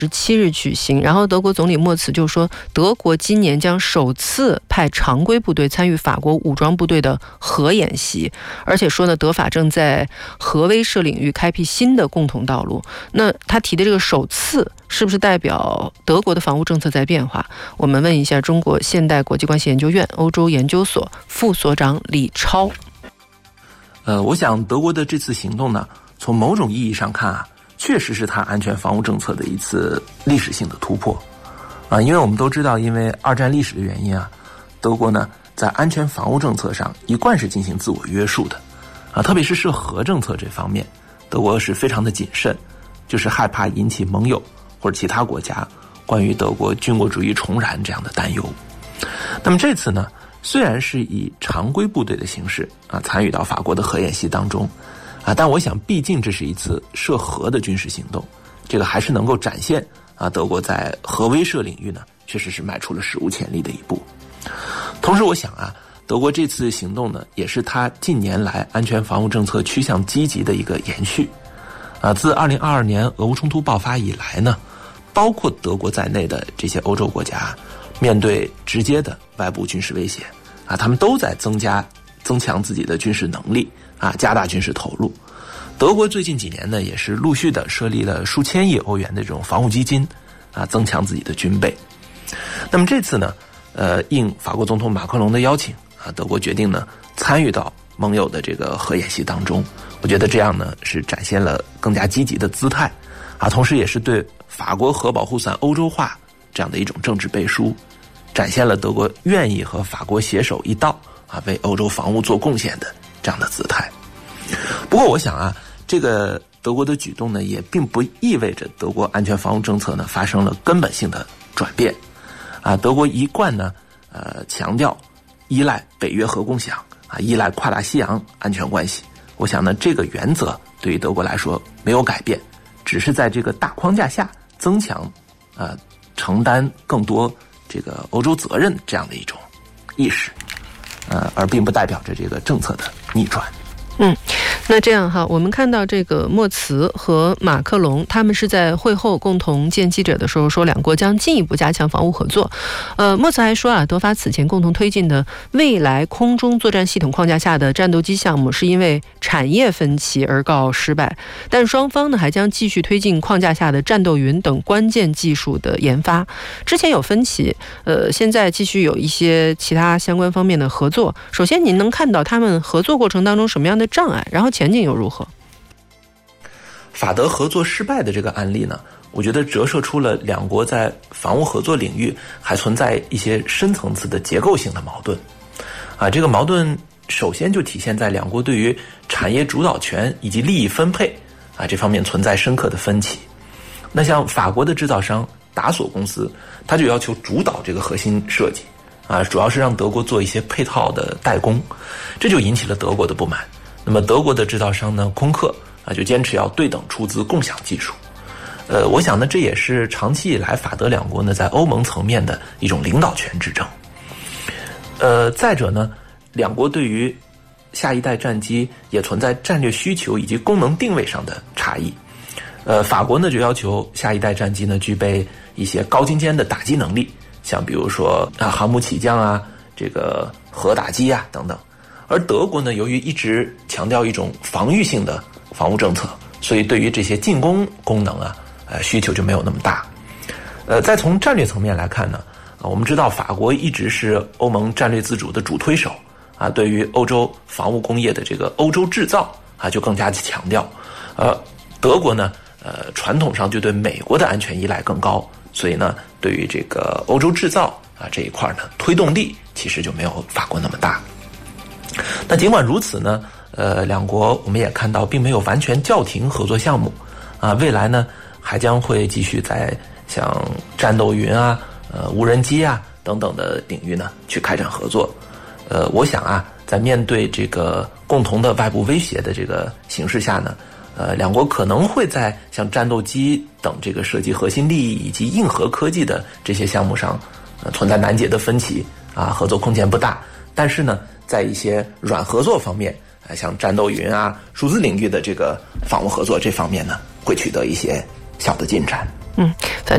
17日举行，然后德国总理默茨就说，德国今年将首次派常规部队参与法国武装部队的核演习，而且说呢，德法正在核威慑领域开辟新的共同道路。那他提的这个首次，是不是代表德国的防务政策在变化？我们问一下中国现代国际关系研究院欧洲研究所副所长李超。 我想德国的这次行动呢，从某种意义上看啊，确实是他安全防务政策的一次历史性的突破啊，因为我们都知道，因为二战历史的原因啊，德国呢在安全防务政策上一贯是进行自我约束的啊，特别是涉核政策这方面，德国是非常的谨慎，就是害怕引起盟友或者其他国家关于德国军国主义重燃这样的担忧。那么这次呢，虽然是以常规部队的形式啊参与到法国的核演习当中啊，但我想毕竟这是一次涉核的军事行动，这个还是能够展现啊德国在核威慑领域呢确实是迈出了史无前例的一步。同时我想啊，德国这次行动呢也是他近年来安全防务政策趋向积极的一个延续啊。自2022年俄乌冲突爆发以来呢，包括德国在内的这些欧洲国家面对直接的外部军事威胁啊，他们都在增强自己的军事能力啊，加大军事投入。德国最近几年呢，也是陆续的设立了数千亿欧元的这种防务基金啊，增强自己的军备。那么这次呢，应法国总统马克龙的邀请啊，德国决定呢参与到盟友的这个核演习当中。我觉得这样呢是展现了更加积极的姿态啊，同时也是对法国核保护伞欧洲化这样的一种政治背书，展现了德国愿意和法国携手一道啊，为欧洲防务做贡献的这样的姿态。不过我想啊，这个德国的举动呢，也并不意味着德国安全防务政策呢发生了根本性的转变啊。德国一贯呢强调依赖北约核共享啊，依赖跨大西洋安全关系。我想呢，这个原则对于德国来说没有改变，只是在这个大框架下增强承担更多这个欧洲责任这样的一种意识，而并不代表着这个政策的逆转。 那这样哈，我们看到这个默茨和马克龙他们是在会后共同见记者的时候说，两国将进一步加强防务合作。默茨还说啊，德法此前共同推进的未来空中作战系统框架下的战斗机项目是因为产业分歧而告失败，但双方呢还将继续推进框架下的战斗云等关键技术的研发。之前有分歧，现在继续有一些其他相关方面的合作。首先您能看到他们合作过程当中什么样的障碍，然后前景又如何？ 法德合作失败的这个案例呢，我觉得折射出了两国在防务合作领域还存在一些深层次的结构性的矛盾啊。这个矛盾首先就体现在两国对于产业主导权以及利益分配啊这方面存在深刻的分歧。那像法国的制造商达索公司，他就要求主导这个核心设计啊，主要是让德国做一些配套的代工，这就引起了德国的不满。那么德国的制造商呢，空客啊，就坚持要对等出资共享技术。我想呢，这也是长期以来法德两国呢在欧盟层面的一种领导权之争。再者呢，两国对于下一代战机也存在战略需求以及功能定位上的差异。法国呢就要求下一代战机呢具备一些高精尖的打击能力，像比如说航母起降啊，这个核打击啊等等。而德国呢，由于一直强调一种防御性的防务政策，所以对于这些进攻功能啊，需求就没有那么大。再从战略层面来看呢，我们知道法国一直是欧盟战略自主的主推手啊，对于欧洲防务工业的这个欧洲制造啊，就更加强调。德国呢，传统上就对美国的安全依赖更高，所以呢，对于这个欧洲制造啊这一块呢，推动力其实就没有法国那么大。那尽管如此呢，两国我们也看到并没有完全叫停合作项目啊，未来呢还将会继续在像战斗云啊、无人机啊等等的领域呢去开展合作。我想啊，在面对这个共同的外部威胁的这个形势下呢，两国可能会在像战斗机等这个涉及核心利益以及硬核科技的这些项目上，存在难解的分歧啊，合作空间不大。但是呢，在一些软合作方面，像战斗云啊、数字领域的这个防务合作这方面呢，会取得一些小的进展。